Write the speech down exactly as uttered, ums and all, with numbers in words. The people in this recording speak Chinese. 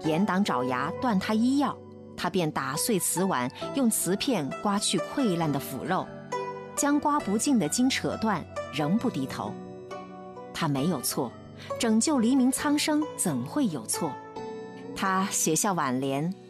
严党爪牙断他医药，他便打碎瓷碗，用瓷片刮去溃烂的腐肉，将刮不净的筋扯断，仍不低头。他没有错，拯救黎民苍生怎会有错？他写下挽联，